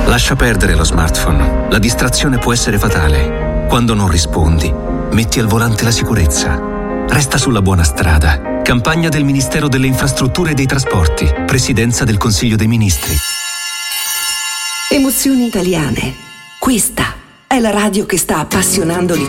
Lascia perdere lo smartphone. La distrazione può essere fatale. Quando non rispondi, metti al volante la sicurezza. Resta sulla buona strada. Campagna del Ministero delle Infrastrutture e dei Trasporti. Presidenza del Consiglio dei Ministri. Emozioni italiane. Questa è la radio che sta appassionando l'Italia.